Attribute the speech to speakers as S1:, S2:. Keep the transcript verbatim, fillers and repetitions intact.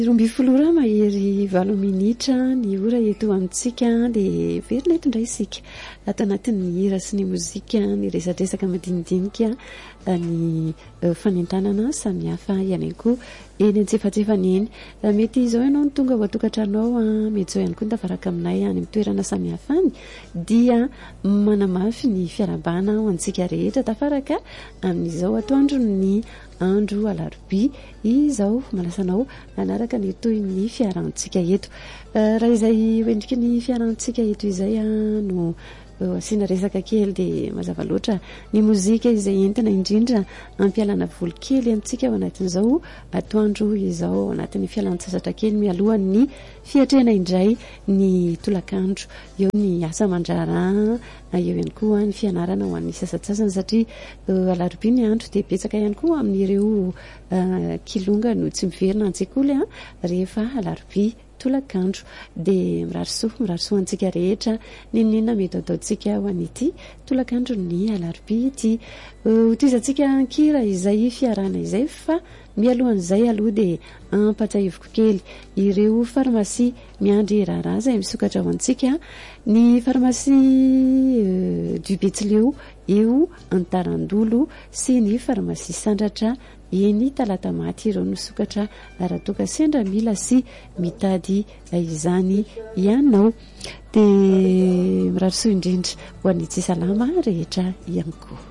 S1: Romby folora mahery valo minitra ny ora eto amintsika dia verina eto indray isika ato anatin'ny hira sy ny mozika ny resadresaka madinidinika ny fanentanana samihafa ihany koa eny antsefatsefany eny. Mety izao ianao ny tonga ho atokantranao mety izao ihany koa ny tavaraka aminay any amin'ny toerana samihafa any dia manamafy ny fiarabana ho antsika rehetra tafaraka amin'izao atoandro ny andro alarobia izao malasanao nanaraka ny toy ny fiarantsika eto. Raha izay hoendriky ny fiarantsika eto izay no asiana resaka kely dia mazava loatra ny mozika izay entina indrindra ampialana voly kely amintsika ao anatin'izao atoandro izao ao anatin'ny fialan-tsasatra kely mialohan'ny fiatrena indray ny tolakandro eo ny asa mandrara eo ihany koa ny fianarana ho an'ny sasatsasany satria alarobia ny andro dia betsaka ihany koa amin'ireo kilonga no tsy miverina an-tsekoly rehefa alarobia tolakandro dia mirarisoa mirarisoa antsika rehetra ninina mety ataontsika ho an'ity tolakandro ny alarobia ity hotizantsika ankira izay fiarana izay fa mialohan'izay aloha dia ampatsahivoko kely ireo farmasia miandry raharaha izay misokatra ho antsika ny farmasia du Betsileo eo Antarandolo sy ny farmasia Sandratra eny Talatamaty ireo misokatra raha toka sendra mila sy mitady izany ianao dia mirarisoa indrindra ho an'ny tsy salama rehetra ihany koa.